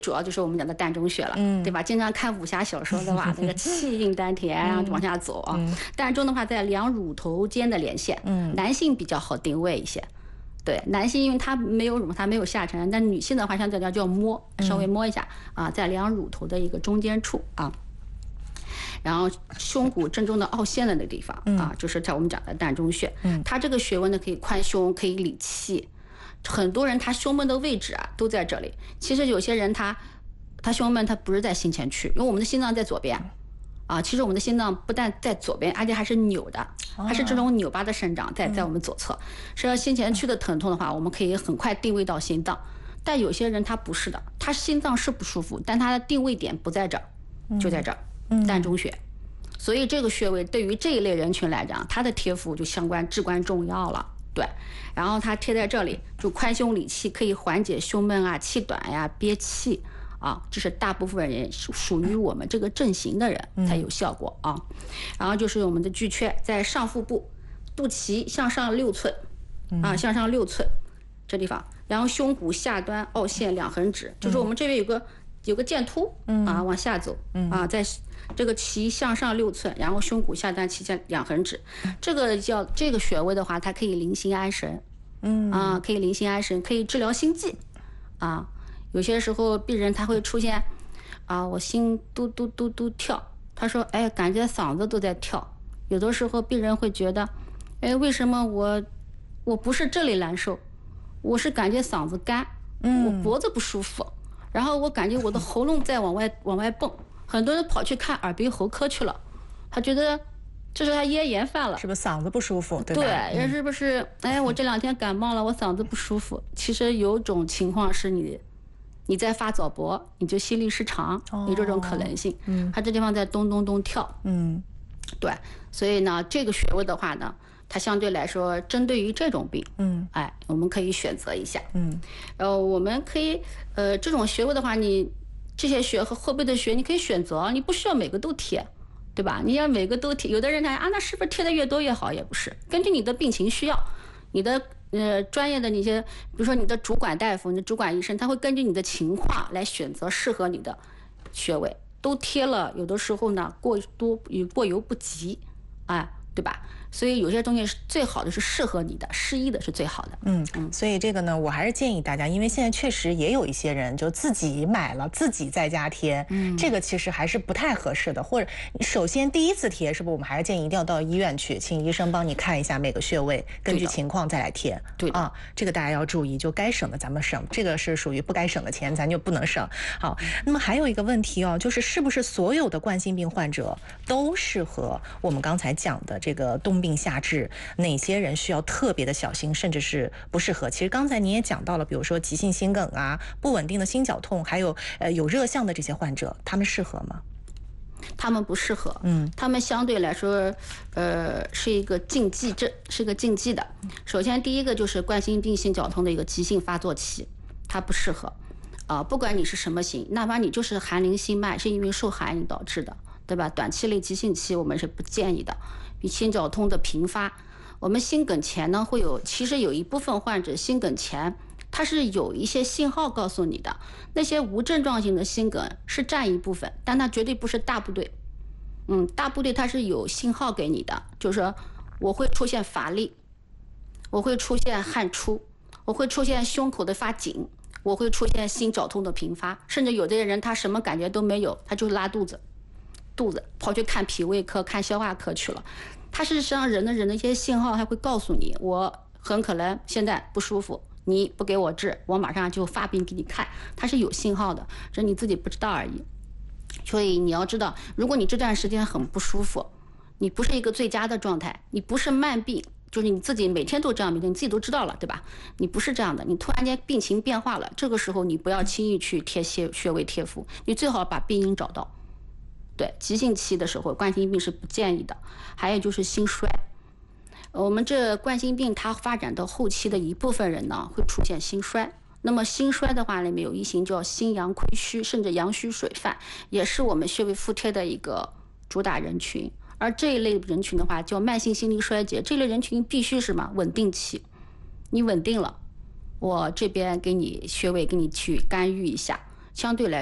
主要就是我们讲的膻中穴了，对吧？经常看武侠小说的话，那个气运丹田，然后往下走啊。膻中的话，在两乳头间的连线，男性比较好定位一些。对，男性因为他没有乳，他没有下沉，但女性的话相对来讲就要摸，稍微摸一下啊，在两乳头的一个中间处啊。然后胸骨正中的凹陷的那个地方啊，就是在我们讲的膻中穴。它这个穴位呢可以宽胸，可以理气。很多人他胸闷的位置啊都在这里。其实有些人他胸闷，他不是在心前区，因为我们的心脏在左边。其实我们的心脏不但在左边，而且还是扭的，还是这种扭巴的生长在我们左侧。实际上心前区的疼痛的话，我们可以很快定位到心脏。但有些人他不是的，他心脏是不舒服，但他的定位点不在这儿，就在这儿，膻中穴。所以这个穴位对于这一类人群来讲，它的贴敷就至关重要了。对，然后它贴在这里，就宽胸理气，可以缓解胸闷啊、气短呀、憋气。这是大部分人属于我们这个阵型的人才有效果啊。然后就是我们的巨阙在上腹部，肚脐向上6寸，向上6寸这地方，然后胸骨下端凹陷两横指，就是我们这边有个剑突往下走在这个脐向上6寸，然后胸骨下端脐下两横指，这个穴位的话，它可以宁心安神，可以宁心安神，可以治疗心悸有些时候病人他会出现我心嘟嘟嘟嘟跳，他说感觉嗓子都在跳。有的时候病人会觉得为什么我不是这里难受，我是感觉嗓子干，我脖子不舒服，然后我感觉我的喉咙在往外蹦。很多人跑去看耳鼻喉科去了，他觉得这是他咽炎犯了， 是不是嗓子不舒服？对吧？ 对，是不是我这2天感冒了，我嗓子不舒服。其实有种情况是你在发早搏，你就心律失常，有这种可能性。它这地方在咚咚咚跳。对，所以呢，这个穴位的话呢，它相对来说针对于这种病，我们可以选择一下。我们可以这种穴位的话，你这些穴和后背的穴你可以选择，你不需要每个都贴，对吧？你要每个都贴，有的人他那是不是贴的越多越好？也不是，根据你的病情需要，你的专业的那些，比如说你的主管大夫、你的主管医生，他会根据你的情况来选择适合你的穴位。都贴了，有的时候呢过犹不及，对吧？所以有些东西是最好的，是适合你的，适宜的是最好的。 所以这个呢，我还是建议大家，因为现在确实也有一些人就自己买了，自己在家贴，这个其实还是不太合适的。或者首先第一次贴，是不是我们还是建议一定要到医院去，请医生帮你看一下每个穴位，根据情况再来贴。 对这个大家要注意，就该省的咱们省，这个是属于不该省的钱，咱就不能省。好，那么还有一个问题就是是不是所有的冠心病患者都适合我们刚才讲的这个冬病夏治？哪些人需要特别的小心，甚至是不适合？其实刚才您也讲到了，比如说急性心梗不稳定的心绞痛，还有有热象的这些患者，他们适合吗？ 他们不适合，他们相对来说，是一个禁忌症，是个禁忌的。首先第一个就是冠心病心绞痛的一个急性发作期，它不适合。不管你是什么型，哪怕你就是寒凝心脉，是因为受寒引导致的，对吧？短期内急性期我们是不建议的。比心绞痛的频发，我们心梗前呢其实有一部分患者心梗前它是有一些信号告诉你的，那些无症状性的心梗是占一部分，但它绝对不是大部队。大部队它是有信号给你的，就是说我会出现乏力，我会出现汗出，我会出现胸口的发紧，我会出现心绞痛的频发，甚至有的人他什么感觉都没有，他就是拉肚子跑去看脾胃科看消化科去了。他事实上人的一些信号还会告诉你，我很可能现在不舒服，你不给我治，我马上就发病给你看，它是有信号的，只是你自己不知道而已。所以你要知道，如果你这段时间很不舒服，你不是一个最佳的状态，你不是慢病，就是你自己每天都这样，每天你自己都知道了，对吧？你不是这样的，你突然间病情变化了，这个时候你不要轻易去贴穴位贴敷，你最好把病因找到。对，急性期的时候冠心病是不建议的。还有就是心衰，我们这冠心病它发展到后期的一部分人呢会出现心衰。那么心衰的话里面有一型叫心阳亏虚，甚至阳虚水泛，也是我们穴位敷贴的一个主打人群。而这一类人群的话叫慢性心力衰竭，这类人群必须是什么？稳定期，你稳定了，我这边给你穴位给你去干预一下， 相对来